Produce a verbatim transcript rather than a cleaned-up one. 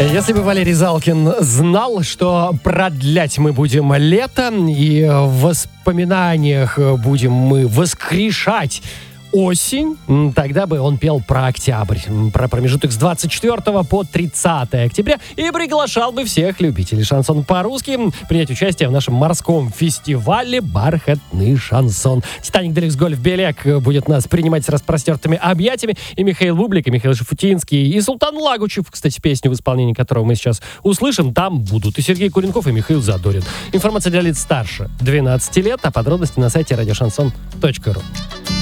Если бы Валерий Залкин знал, что продлять мы будем лето, и в воспоминаниях будем мы воскрешать осень, тогда бы он пел про октябрь, про промежуток с двадцать четвёртого по тридцатое октября, и приглашал бы всех любителей шансона по-русски принять участие в нашем морском фестивале «Бархатный шансон». «Титаник Делюкс Гольф Белек» будет нас принимать с распростертыми объятиями, и Михаил Бублик, и Михаил Шафутинский, и Султан Лагучев, кстати, песню, в исполнении которого мы сейчас услышим, там будут и Сергей Куренков, и Михаил Задорин. Информация для лиц старше двенадцати лет, а подробности на сайте радиошансон точка ру.